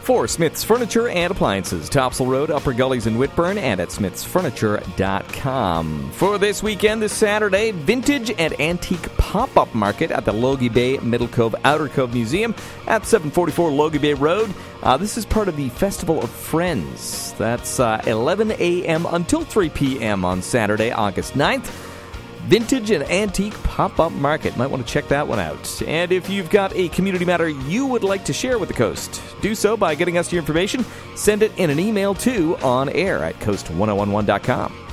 for Smith's Furniture and Appliances, Topsail Road, Upper Gullies in Whitburn, and at smithsfurniture.com. For this weekend, this Saturday, Vintage and Antique Pop-Up Market at the Logie Bay Middle Cove Outer Cove Museum at 744 Logie Bay Road. This is part of the Festival of Friends. That's 11 a.m. until 3 p.m. on Saturday, August 9th. Vintage and Antique Pop-Up Market. Might want to check that one out. And if you've got a community matter you would like to share with the Coast, do so by getting us your information. Send it in an email to onair@coast1011.com.